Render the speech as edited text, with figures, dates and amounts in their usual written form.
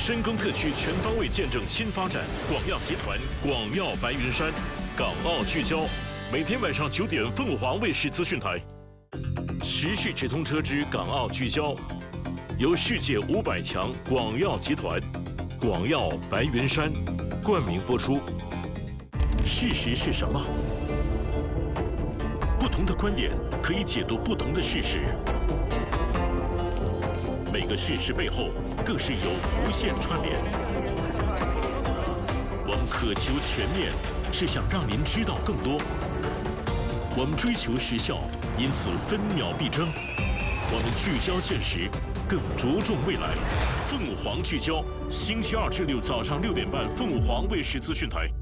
深耕特区全方位见证新发展，广药集团广药白云山，港澳聚焦，每天晚上9点，凤凰卫视资讯台。时事直通车之港澳聚焦，由世界500强广药集团、广药白云山冠名播出。事实是什么？不同的观点可以解读不同的事实。每个事实背后，更是有无限串联。我们渴求全面，是想让您知道更多。我们追求时效，因此分秒必争。我们聚焦现实，更着重未来。凤凰聚焦，星期2至6早上6点半，凤凰卫视资讯台。